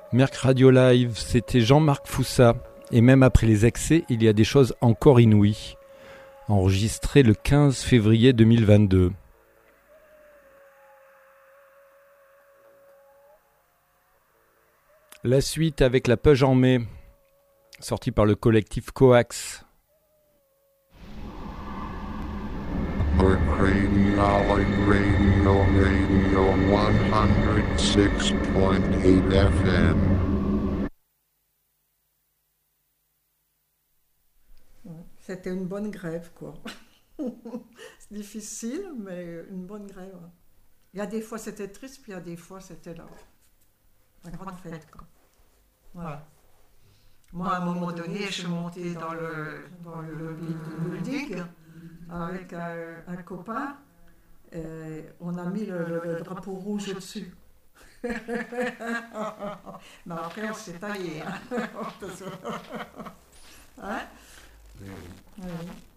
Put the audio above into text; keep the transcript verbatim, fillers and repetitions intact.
Merc Radio Live, c'était Jean-Marc Foussa. Et même après les excès, il y a des choses encore inouïes. Enregistré le quinze février deux mille vingt-deux. La suite avec La Peuge en mai, sorti par le collectif Coax. Radio, radio, radio, one oh six point eight F M. C'était une bonne grève, quoi. C'est difficile, mais une bonne grève. Il y a des fois c'était triste, puis il y a des fois c'était là. La grande fête, quoi. Voilà. Moi, à un moment donné, je suis montée dans le, dans le lobby de Buldig avec un, un copain. Et on a mis le, le, le drapeau rouge dessus. Mais après, on s'est taillé. Hein, hein? Oui.